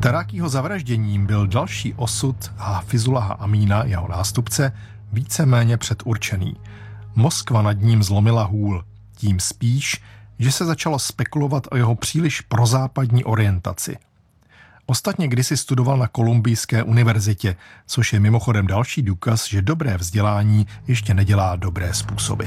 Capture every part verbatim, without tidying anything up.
Tarákího zavražděním byl další osud Hafizullaha Amína, jeho nástupce, víceméně předurčený. Moskva nad ním zlomila hůl, tím spíš, že se začalo spekulovat o jeho příliš prozápadní orientaci. Ostatně kdysi studoval na Kolumbijské univerzitě, což je mimochodem další důkaz, že dobré vzdělání ještě nedělá dobré způsoby.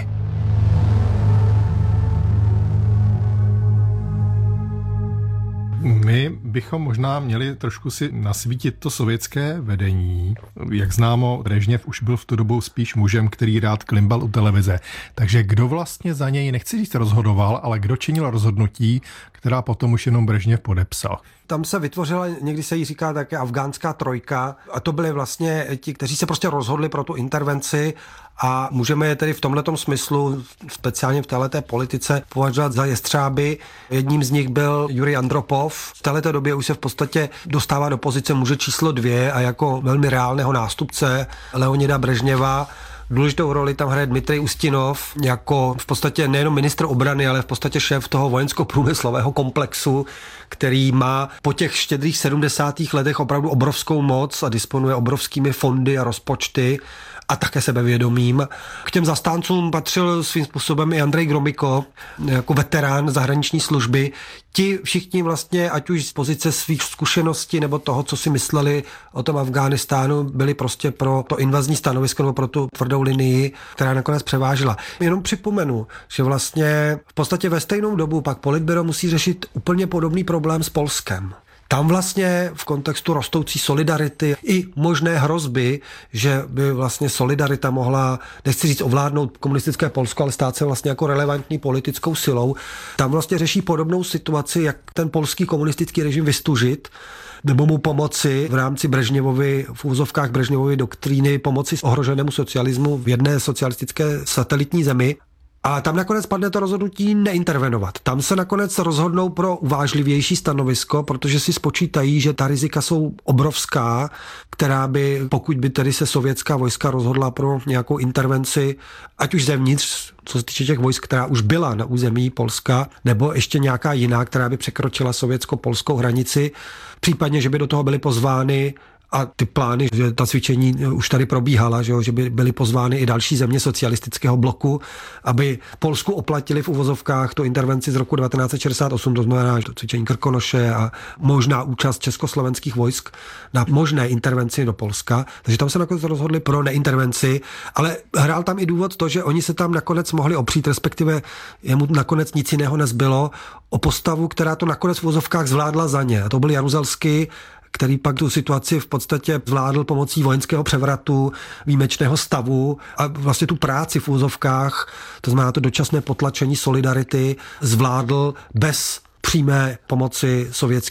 My bychom možná měli trošku si nasvítit to sovětské vedení. Jak známo, Brežněv už byl v tu dobu spíš mužem, který rád klimbal u televize. Takže kdo vlastně za něj, nechci říct rozhodoval, ale kdo činil rozhodnutí, která potom už jenom Brežněv podepsal? Tam se vytvořila, někdy se jí říká také afgánská trojka, a to byli vlastně ti, kteří se prostě rozhodli pro tu intervenci a můžeme je tedy v tomhletom smyslu, speciálně v téhleté politice, považovat za jestřáby. Jedním z nich byl Jurij Andropov. V téhleté době už se v podstatě dostává do pozice muže číslo dvě a jako velmi reálného nástupce Leonida Brežněva. Důležitou roli tam hraje Dmitrij Ustinov jako v podstatě nejenom ministr obrany, ale v podstatě šéf toho vojensko-průmyslového komplexu, který má po těch štědrých sedmdesátých letech opravdu obrovskou moc a disponuje obrovskými fondy a rozpočty a také sebevědomím. K těm zastáncům patřil svým způsobem i Andrej Gromyko, jako veterán zahraniční služby. Ti všichni vlastně, ať už z pozice svých zkušeností nebo toho, co si mysleli o tom Afghánistánu, byli prostě pro to invazní stanovisko nebo pro tu tvrdou linii, která nakonec převážila. Jenom připomenu, že vlastně v podstatě ve stejnou dobu pak Politbyro musí řešit úplně podobný problém s Polskem. Tam vlastně v kontextu rostoucí solidarity i možné hrozby, že by vlastně solidarita mohla, nechci říct ovládnout komunistické Polsko, ale stát se vlastně jako relevantní politickou silou, tam vlastně řeší podobnou situaci, jak ten polský komunistický režim vystužit, nebo mu pomoci v rámci Brežněvovy, v úzovkách Brežněvovy doktríny pomoci ohroženému socialismu v jedné socialistické satelitní zemi. A tam nakonec padne to rozhodnutí neintervenovat. Tam se nakonec rozhodnou pro uvážlivější stanovisko, protože si spočítají, že ta rizika jsou obrovská, která by, pokud by tedy se sovětská vojska rozhodla pro nějakou intervenci, ať už zevnitř, co se týče těch vojsk, která už byla na území Polska, nebo ještě nějaká jiná, která by překročila sovětsko-polskou hranici, případně, že by do toho byly pozvány a ty plány, že ta cvičení už tady probíhala, že, jo, že by byly pozvány i další země socialistického bloku, aby Polsku oplatili v uvozovkách tu intervenci z roku devatenáct set šedesát osm, to znamená to cvičení Krkonoše a možná účast československých vojsk na možné intervenci do Polska. Takže tam se nakonec rozhodli pro neintervenci, ale hrál tam i důvod to, že oni se tam nakonec mohli opřít, respektive jemu nakonec nic jiného nezbylo, o postavu, která to nakonec v uvozovkách zvládla za ně. A to byl Jaruzelský, který pak tu situaci v podstatě zvládl pomocí vojenského převratu, výjimečného stavu a vlastně tu práci v úzovkách, to znamená to dočasné potlačení solidarity, zvládl bez přímé pomoci sovětských